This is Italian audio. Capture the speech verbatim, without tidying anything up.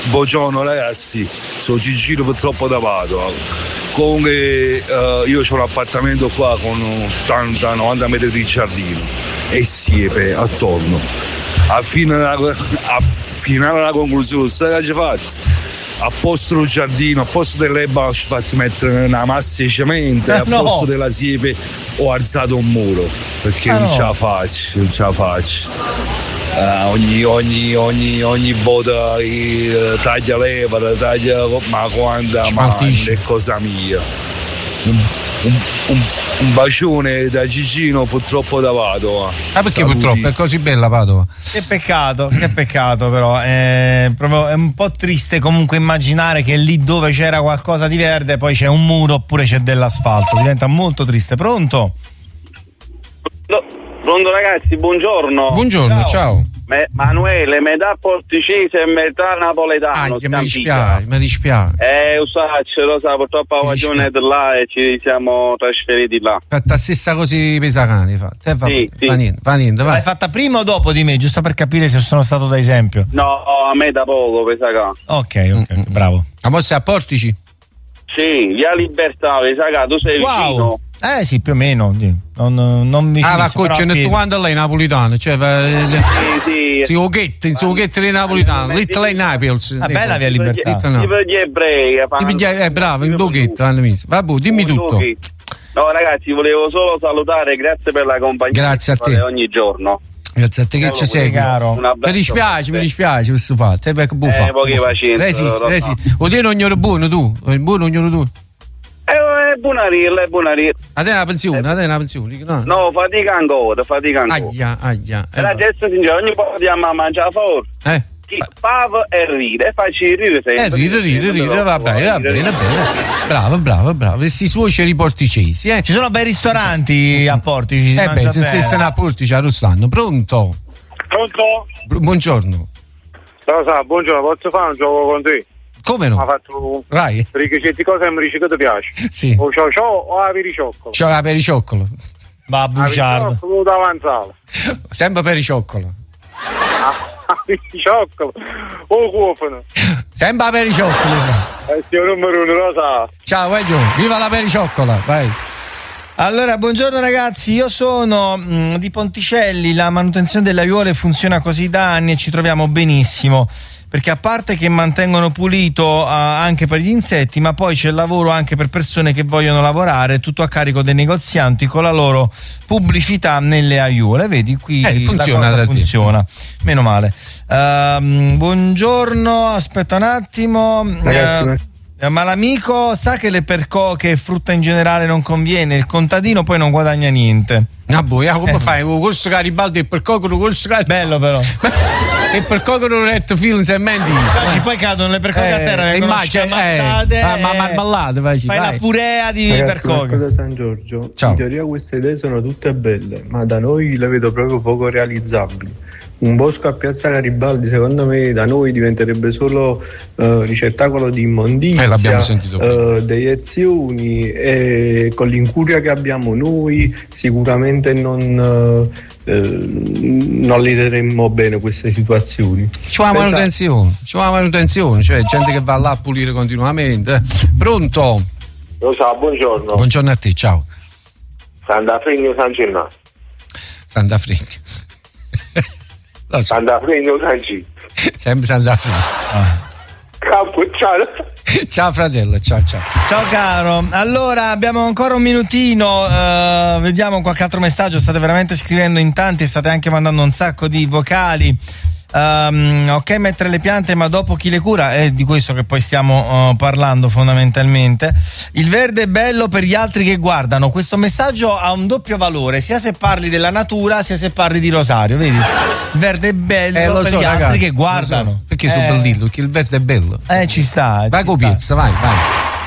buongiorno ragazzi, sono Gigino purtroppo da Padova. Comunque uh, io ho un appartamento qua con ottanta novanta metri di giardino e siepe attorno. A fine a finale la conclusione, sai che ci fate? A posto del giardino, a posto dell'erba ho fatto mettere una massa di cemento e eh, a no. posto della siepe ho alzato un muro perché ah, non no. ce la faccio, non ce la faccio. Uh, ogni, ogni, ogni, ogni volta uh, taglia leva, taglia ma quanta ma è cosa mia. Un, un, un, un bacione da Gigino purtroppo da Padova. Ah, perché Saluti. Purtroppo è così bella Padova? Che peccato, che peccato però, è, proprio, è un po' triste comunque immaginare che lì dove c'era qualcosa di verde poi c'è un muro oppure c'è dell'asfalto, diventa molto triste. Pronto? No, pronto ragazzi, buongiorno. Buongiorno, ciao. ciao. Me, Manuele, metà porticese e metà napoletano. Ah, mi dispiace, mi dispiace. Eh, usaccio, lo sa, purtroppo la ragione di là e ci siamo trasferiti là. Fatta stessa così pesacani, fatta. Eh, va, sì, va, sì. va niente, va niente, vai. L'hai fatta prima o dopo di me, giusto per capire se sono stato da esempio? No, a me da poco, pesacà. Ok, ok, mm-hmm. bravo. Ma mo sei a Portici? Sì, via Libertà, pesacà, tu sei wow. vicino. Eh sì, più o meno. Non, non mi Ah, ma coach, tu quando lei napoletano? Cioè, sì, sì. Si oghetti, si oghetti di napoletano. Little in Naples. Ah, bella via Libertà. Ti vedi ebrei. Eh, bravo, in doghetto. Vabbè, dimmi tutto. No, ragazzi, volevo solo salutare, grazie per la compagnia. Grazie a te. Ogni giorno. Grazie a te che ci sei, caro. Mi dispiace, mi dispiace questo fatto. Eh, eh poche pazienza. Resist, resist. O te non ero buono tu, il buono ognuno tu. È buona rilla, è buona rilla. A te una pensione, a te una pensione. No, no fatica ancora, fatica ancora. Aia, aia. Eh, adesso signore, ogni po' andiamo a mangiare fuori. Eh. Pava e ride, facci ridere sempre. Eh, ride, ride, ride, va bene, va bene, va bene. Bravo, bravo, bravo. Questi suoceri porticesi, eh. Ci sono bei ristoranti a Portici, si eh mangia beh, se, se se ne a Portici a Ruslano. Pronto? Pronto? B- buongiorno. Lo sa, buongiorno, posso fare un gioco con te? Come no? Ha fatto vai. Perché certi cose mi dici che ti piace. Sì. O ciao ciao o la pericioccolo. Ciao la pericioccolo. Va a bugiardo. davanzale. Sempre pericioccolo. Ah, pericioccolo. O cuofano. Sempre la pericioccolo. Eh, sì, numero uno, lo sa. Ciao, vai giù. Viva la pericioccola, vai. Allora, buongiorno ragazzi, io sono mh, di Ponticelli, la manutenzione delle aiuole funziona così da anni e ci troviamo benissimo, perché a parte che mantengono pulito uh, anche per gli insetti, ma poi c'è lavoro anche per persone che vogliono lavorare, tutto a carico dei negozianti con la loro pubblicità nelle aiuole. Vedi, qui eh, funziona, la cosa funziona, meno male. Uh, buongiorno, aspetta un attimo. Ragazzi, uh, ma l'amico sa che le percoche e frutta in generale non conviene, il contadino poi non guadagna niente. Ah boh, come eh. fai? Con questo Garibaldi e percoco, con questo Garibaldi. Bello però. E percoco non retto film e mentis. Ci poi cadono le percoche eh, a terra, vengono schiamazzate. Eh, ma, ma, ma ballate, vai, fai vai. la purea di Ragazzi, percoche. da San Giorgio. Ciao. In teoria queste idee sono tutte belle, ma da noi le vedo proprio poco realizzabili. Un bosco a Piazza Garibaldi, secondo me, da noi diventerebbe solo uh, ricettacolo di immondizia, eh, l'abbiamo sentito uh, deiezioni, e con l'incuria che abbiamo noi sicuramente non, uh, uh, non lideremmo bene queste situazioni. Ci va la manutenzione, ci va la manutenzione, cioè gente che va là a pulire continuamente. Pronto? Lo sa, buongiorno. Buongiorno a te, ciao. Sant'Afrigno San Gennaro. Sant'Afrigno. So. Sant'Afrigno San Gennaro. Sempre Sant'Afrigno. Ah. Ciao. Ciao fratello, ciao ciao. Ciao caro. Allora abbiamo ancora un minutino, uh, vediamo qualche altro messaggio, state veramente scrivendo in tanti, state anche mandando un sacco di vocali. Um, ok, mettere le piante, ma dopo chi le cura? È di questo che poi stiamo uh, parlando fondamentalmente. Il verde è bello per gli altri che guardano. Questo messaggio ha un doppio valore, sia se parli della natura sia se parli di Rosario, vedi? Il verde è bello eh, per so, gli ragazzi, altri che guardano. So. Perché eh. sono bellino, che il verde è bello. Eh ci sta. Vai ci con sta. piazza, vai, vai.